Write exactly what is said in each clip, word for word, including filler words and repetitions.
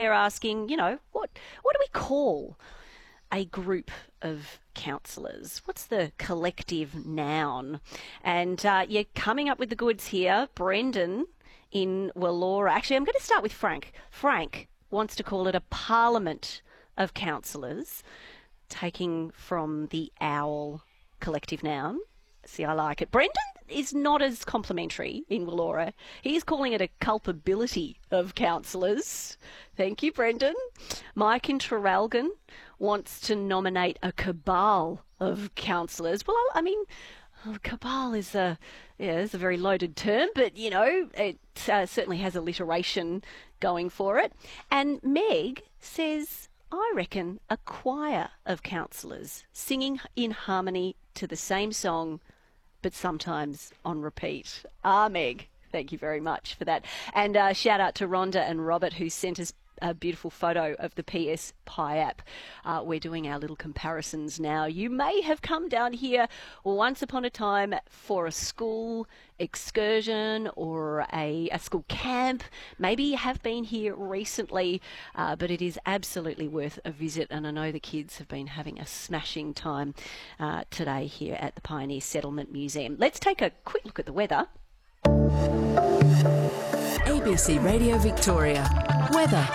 we're asking, you know, what what do we call a group of councillors? What's the collective noun? And uh, you're coming up with the goods here. Brendan in Wallora. Actually, I'm going to start with Frank. Frank wants to call it a parliament of councillors, taking from the OWL collective noun. See, I like it. Brendan is not as complimentary in Wallora. He's calling it a culpability of councillors. Thank you, Brendan. Mike in Traralgon wants to nominate a cabal of councillors. Well, I mean, cabal is a, yeah, it's a very loaded term, but, you know, it uh, certainly has alliteration going for it. And Meg says, I reckon a choir of councillors singing in harmony to the same song, but sometimes on repeat. Ah, Meg, thank you very much for that. And uh, shout out to Rhonda and Robert, who sent us a beautiful photo of the P S Pi app. Uh, we're doing our little comparisons now. You may have come down here once upon a time for a school excursion or a, a school camp. Maybe you have been here recently, uh, but it is absolutely worth a visit, and I know the kids have been having a smashing time uh, today here at the Pioneer Settlement Museum. Let's take a quick look at the weather. A B C Radio Victoria. Weather.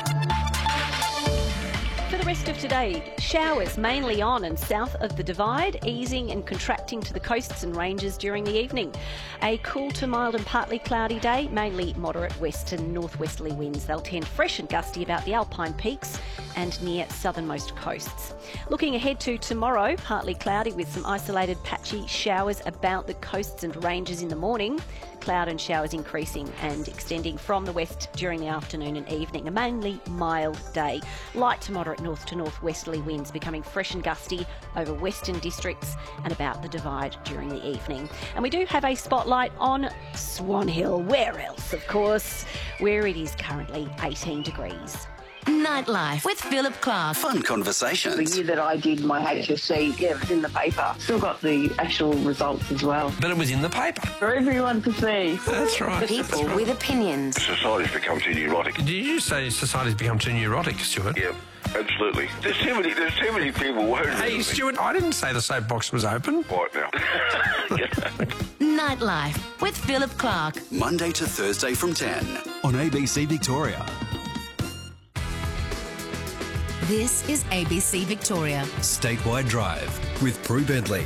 For the rest of today, showers mainly on and south of the Divide, easing and contracting to the coasts and ranges during the evening. A cool to mild and partly cloudy day, mainly moderate west and northwesterly winds. They'll tend fresh and gusty about the Alpine peaks and near southernmost coasts. Looking ahead to tomorrow, partly cloudy with some isolated patchy showers about the coasts and ranges in the morning. Cloud and showers increasing and extending from the west during the afternoon and evening. A mainly mild day. Light to moderate north to northwesterly winds becoming fresh and gusty over western districts and about the Divide during the evening. And we do have a spotlight on Swan Hill. Where else, of course, where it is currently eighteen degrees. Nightlife with Philip Clark. Fun conversations. The year that I did my H S C, yeah, it was in the paper. Still got the actual results as well. But it was in the paper. For everyone to see. That's right. People with opinions. Society's become too neurotic. Did you say society's become too neurotic, Stuart? Yeah, absolutely. There's too many, there's too many people worried. Hey, Stuart, I didn't say the soapbox was open. Right now. Nightlife with Philip Clark. Monday to Thursday from ten on A B C Victoria. This is A B C Victoria. Statewide Drive with Prue Bentley.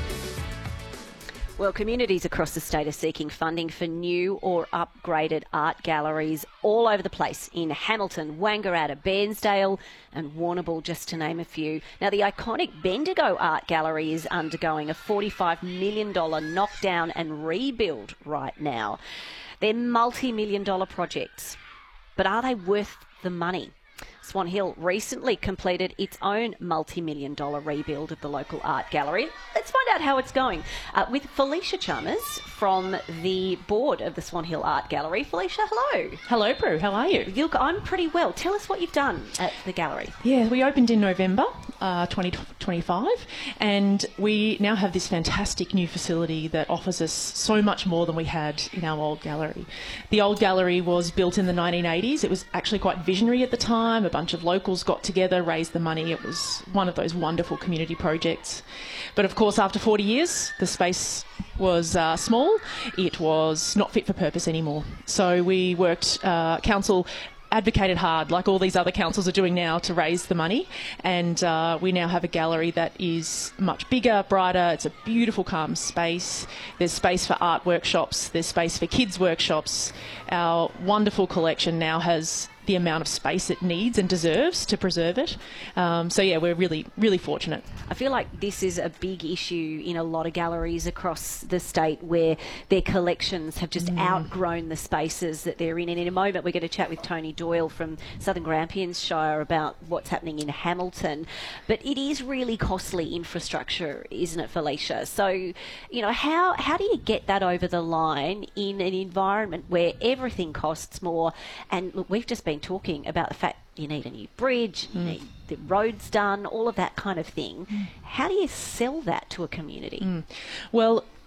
Well, communities across the state are seeking funding for new or upgraded art galleries all over the place in Hamilton, Wangaratta, Bairnsdale and Warrnambool, just to name a few. Now, the iconic Bendigo Art Gallery is undergoing a forty-five million dollars knockdown and rebuild right now. They're multi-million dollar projects, but are they worth the money? Swan Hill recently completed its own multi-million dollar rebuild of the local art gallery. Let's find out how it's going uh, with Felicia Chalmers from the board of the Swan Hill Art Gallery. Felicia, hello. Hello, Prue. How are you? You look, I'm pretty well. Tell us what you've done at the gallery. Yeah, we opened in November uh, twenty twenty-five, and we now have this fantastic new facility that offers us so much more than we had in our old gallery. The old gallery was built in the nineteen eighties. It was actually quite visionary at the time. A bunch of locals got together, raised the money. It was one of those wonderful community projects. But of course, after forty years, the space was uh, small. It was not fit for purpose anymore. So we worked, uh, council advocated hard, like all these other councils are doing now, to raise the money, and uh, we now have a gallery that is much bigger, brighter. It's a beautiful, calm space. There's space for art workshops, there's space for kids workshops. Our wonderful collection now has the amount of space it needs and deserves to preserve it. Um, so yeah, we're really, really fortunate. I feel like this is a big issue in a lot of galleries across the state where their collections have just mm. outgrown the spaces that they're in. And in a moment, we're going to chat with Tony Doyle from Southern Grampians Shire about what's happening in Hamilton. But it is really costly infrastructure, isn't it, Felicia? So, you know, how, how do you get that over the line in an environment where everything costs more? And look, we've just been talking about the fact you need a new bridge, you mm. need the roads done, all of that kind of thing. Mm. How do you sell that to a community? Mm. Well,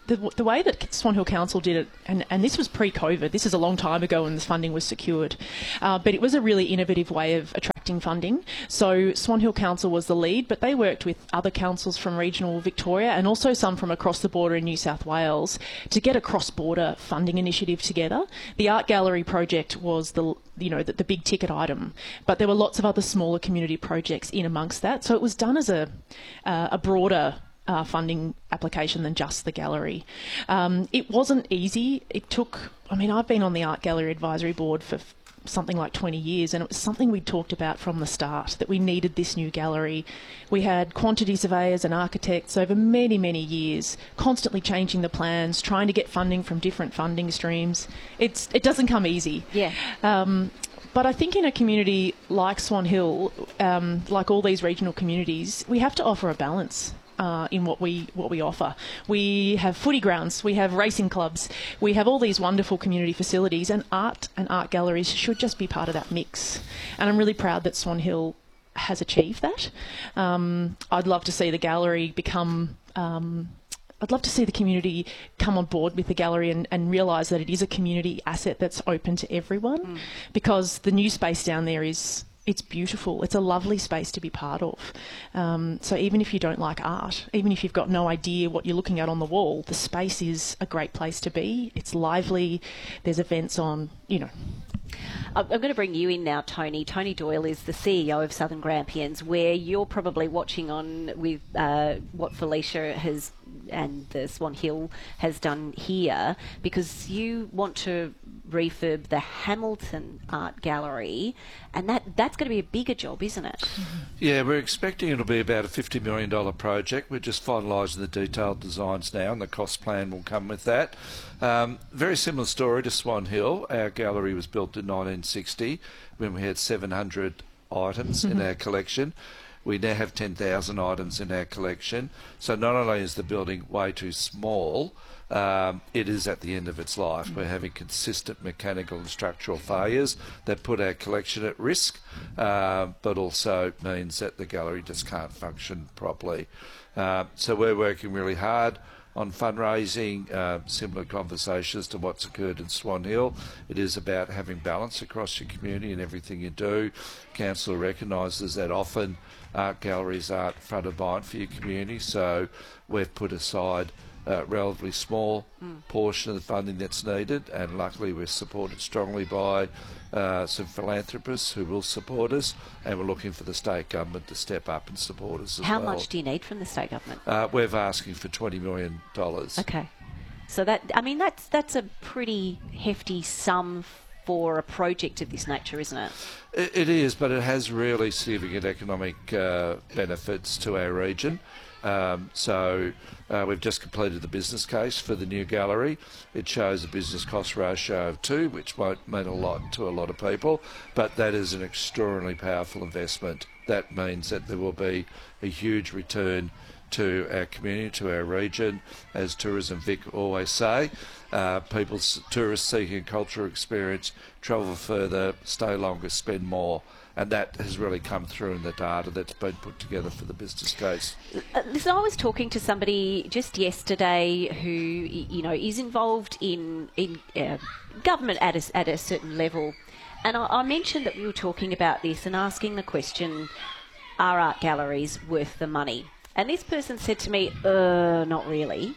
the, the way that Swan Hill Council did it, and, and this was pre-COVID, this is a long time ago and this funding was secured, uh, but it was a really innovative way of attracting funding. So Swan Hill Council was the lead, but they worked with other councils from regional Victoria and also some from across the border in New South Wales to get a cross-border funding initiative together. The Art Gallery project was the you know the, the big ticket item, but there were lots of other smaller community projects in amongst that. So it was done as a uh, a broader Uh, funding application than just the gallery. Um, it wasn't easy. It took, I mean, I've been on the Art Gallery Advisory Board for f- something like twenty years, and it was something we talked about from the start, that we needed this new gallery. We had quantity surveyors and architects over many, many years, constantly changing the plans, trying to get funding from different funding streams. It's It doesn't come easy. Yeah. Um, But I think in a community like Swan Hill, um, like all these regional communities, we have to offer a balance uh, in what we what we offer. We have footy grounds, we have racing clubs, we have all these wonderful community facilities, and art and art galleries should just be part of that mix. And I'm really proud that Swan Hill has achieved that. Um, I'd love to see the gallery become... Um, I'd love to see the community come on board with the gallery and, and realise that it is a community asset that's open to everyone, mm. because the new space down there is, it's beautiful. It's a lovely space to be part of. Um, so even if you don't like art, even if you've got no idea what you're looking at on the wall, the space is a great place to be. It's lively. There's events on, you know. I'm going to bring you in now, Tony. Tony Doyle is the C E O of Southern Grampians, where you're probably watching on with uh, what Felicia has and the Swan Hill has done here, because you want to refurb the Hamilton Art Gallery, and that that's going to be a bigger job, isn't it? Yeah, we're expecting it'll be about a fifty million dollars project. We're just finalising the detailed designs now, and the cost plan will come with that. Um, very similar story to Swan Hill. Our gallery was built in nineteen sixty when we had seven hundred items in our collection. We now have ten thousand items in our collection. So not only is the building way too small, um, it is at the end of its life. We're having consistent mechanical and structural failures that put our collection at risk, uh, but also means that the gallery just can't function properly. Uh, so we're working really hard on fundraising, uh, similar conversations to what's occurred in Swan Hill. It is about having balance across your community in everything you do. Council recognises that often art galleries aren't front of mind for your community, so we've put aside a relatively small mm. portion of the funding that's needed, and luckily we're supported strongly by uh, some philanthropists who will support us, and we're looking for the state government to step up and support us as How well. much do you need from the state government? Uh, we're asking for twenty million dollars. Okay. So that, I mean, that's that's a pretty hefty sum for a project of this nature, isn't it? It, it is, but it has really significant economic uh, benefits to our region. Um, so uh, we've just completed the business case for the new gallery. It shows a business cost ratio of two, which won't mean a lot to a lot of people, but that is an extraordinarily powerful investment. That means that there will be a huge return to our community, to our region. As Tourism Vic always say, uh, people, tourists seeking a cultural experience, travel further, stay longer, spend more. And that has really come through in the data that's been put together for the business case. Uh, listen, I was talking to somebody just yesterday who, you know, is involved in in uh, government at a, at a certain level, and I, I mentioned that we were talking about this and asking the question: are art galleries worth the money? And this person said to me, "Uh, not really."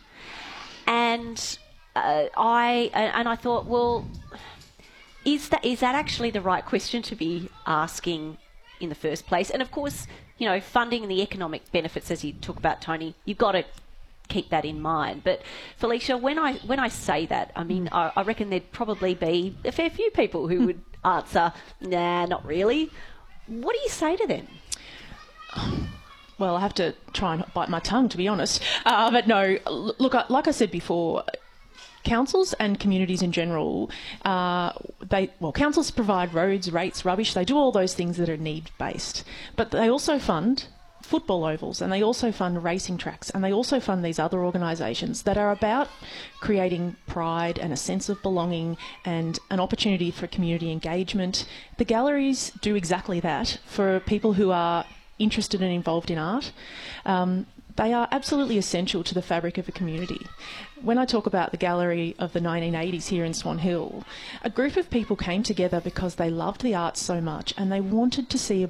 And uh, I and I thought, well, Is that is that actually the right question to be asking in the first place? And of course, you know, funding and the economic benefits, as you talk about, Tony, you've got to keep that in mind. But Felicia, when I when I say that, I mean, I, I reckon there'd probably be a fair few people who would answer, "Nah, not really." What do you say to them? Well, I have to try and bite my tongue, to be honest. Uh, but no, look, like I said before, councils and communities in general, uh, they well, councils provide roads, rates, rubbish. They do all those things that are need-based. But they also fund football ovals, and they also fund racing tracks, and they also fund these other organisations that are about creating pride and a sense of belonging and an opportunity for community engagement. The galleries do exactly that for people who are interested and involved in art. Um, they are absolutely essential to the fabric of a community. When I talk about the gallery of the nineteen eighties here in Swan Hill, a group of people came together because they loved the arts so much and they wanted to see a